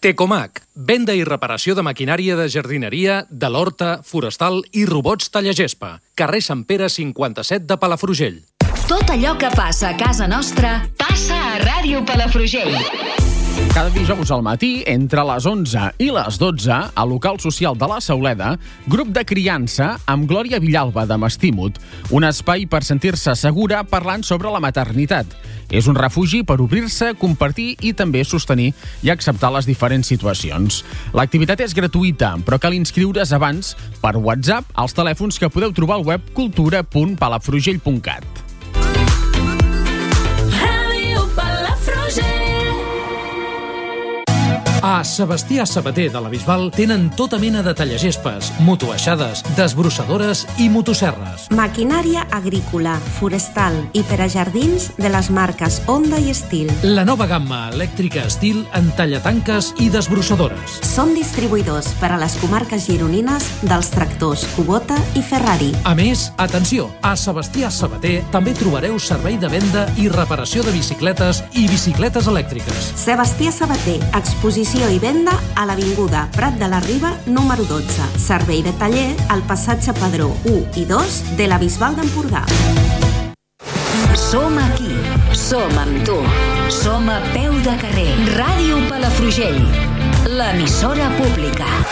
Tecomac, venda i reparació de maquinària de jardineria, de l'horta, forestal i robots tallagespa. Carrer Sant Pere 57 de Palafrugell. Tot allò que passa a casa nostra passa a Ràdio Palafrugell. Cada dijous al matí, entre les 11 i les 12, al local social de la Sauleda, grup de criança amb Glòria Villalba de Mastímut, un espai per sentir-se segura parlant sobre la maternitat. És un refugi per obrir-se, compartir i també sostenir i acceptar les diferents situacions. L'activitat és gratuïta, però cal inscriure's abans per WhatsApp als telèfons que podeu trobar al web cultura.palafrugell.cat. A Sebastià Sabater de la Bisbal tenen tota mena de tallagespes, motoaixades, desbrossadores i motosserres. Maquinària agrícola, forestal i per a jardins de les marques Honda i Estil. La nova gamma elèctrica Estil en tallatanques i desbrossadores. Som distribuïdors per a les comarques gironines dels tractors Kubota i Ferrari. A més, atenció, a Sebastià Sabater també trobareu servei de venda i reparació de bicicletes i bicicletes elèctriques. Sebastià Sabater, exposició i venda a l'Avinguda Prat de la Riba, número 12. Servei de taller al passatge Padró 1 i 2 de la Bisbal d'Empordà. Som aquí, som amb tu, som a peu de carrer. Ràdio Palafrugell, l'emissora pública.